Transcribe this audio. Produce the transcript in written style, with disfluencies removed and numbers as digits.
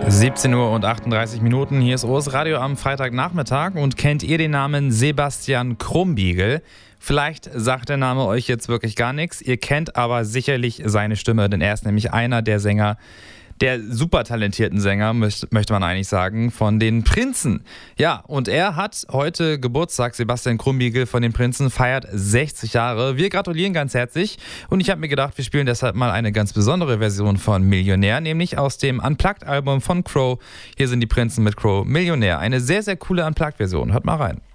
17 Uhr und 38 Minuten. Hier ist OS Radio am Freitagnachmittag. Und kennt ihr den Namen Sebastian Krumbiegel? Vielleicht sagt der Name euch jetzt wirklich gar nichts. Ihr kennt aber sicherlich seine Stimme, denn er ist nämlich einer der Sänger, der super talentierten Sänger, möchte man eigentlich sagen, von den Prinzen. Ja, und er hat heute Geburtstag. Sebastian Krumbiegel von den Prinzen feiert 60 Jahre. Wir gratulieren ganz herzlich. Und ich habe mir gedacht, wir spielen deshalb mal eine ganz besondere Version von Millionär, nämlich aus dem Unplugged-Album von Crow. Hier sind die Prinzen mit Crow, Millionär. Eine sehr, sehr coole Unplugged-Version. Hört mal rein.